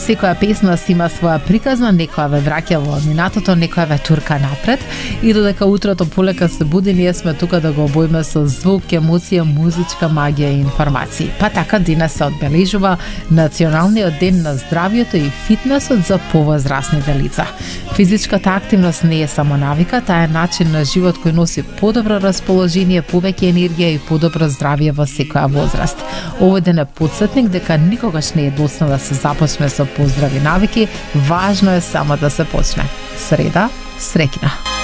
Секоја песна си има своја приказна, некоја ве враќа во минатото, некоја ве турка напред и додека утрото полека се буди, ние сме тука да го обојме со звук, емоција, музичка магија и информации. Па така денес се одбележува Националниот ден на здравјето и фитнесот за повозрасните лица. Физичката активност не е само навика, таа е начин на живот кој носи подобро расположение, повеќе енергија и подобро здравје во секоја возраст. Овој ден е потсетник дека никогаш не е доцна да се започне со поздрави навики, важно е само да се почне. Среда, среќна!